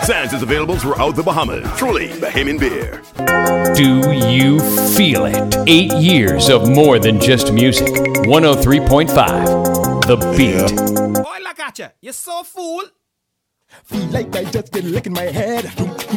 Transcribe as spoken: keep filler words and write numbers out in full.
Sands is available throughout the Bahamas. Truly Bahamian beer. Do you feel it? Eight years of more than just music. one oh three point five, The Beat. Boy, look at you. You're so fool. Feel like I just get lick in my head.